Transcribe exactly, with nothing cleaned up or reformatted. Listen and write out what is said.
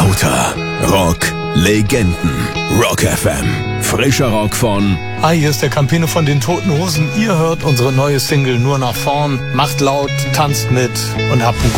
Lauter Rock-Legenden. Rock F M. Frischer Rock von... Hi, hier ist der Campino von den Toten Hosen. Ihr hört unsere neue Single Nur nach vorn. Macht laut, tanzt mit und habt einen